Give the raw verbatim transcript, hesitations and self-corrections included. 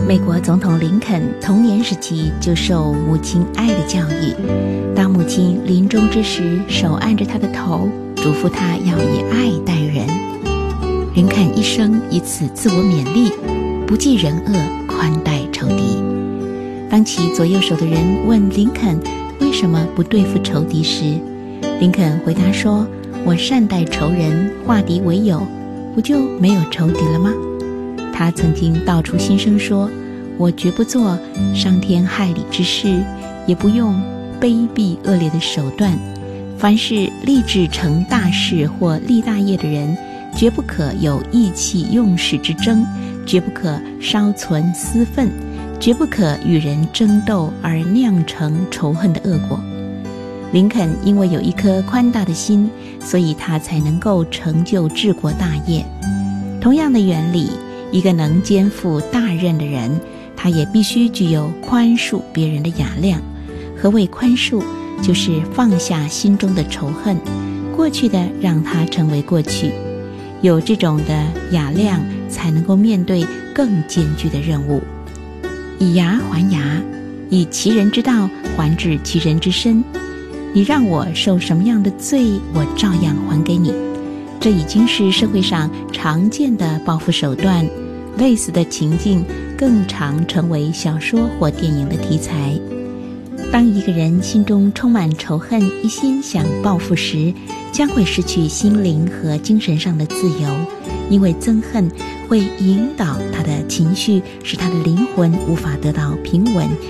美国总统林肯童年时期就受母亲爱的教育，当母亲临终之时，手按着他的头，嘱咐他要以爱待人。林肯一生以此自我勉励，不计人恶，宽待仇敌。当其左右手的人问林肯为什么不对付仇敌时，林肯回答说：我善待仇人，化敌为友，不就没有仇敌了吗？他曾经道出心声说：我绝不做伤天害理之事，也不用卑鄙恶劣的手段。凡是立志成大事或立大业的人，绝不可有意气用事之争，绝不可稍存私愤，绝不可与人争斗而酿成仇恨的恶果。林肯因为有一颗宽大的心，所以他才能够成就治国大业。同样的原理，一个能肩负大任的人，他也必须具有宽恕别人的雅量。何谓宽恕？就是放下心中的仇恨，过去的让它成为过去。有这种的雅量，才能够面对更艰巨的任务。以牙还牙，以其人之道还治其人之身。你让我受什么样的罪，我照样还给你。这已经是社会上常见的报复手段，类似的情境更常成为小说或电影的题材。当一个人心中充满仇恨，一心想报复时，将会失去心灵和精神上的自由，因为憎恨会引导他的情绪，使他的灵魂无法得到平稳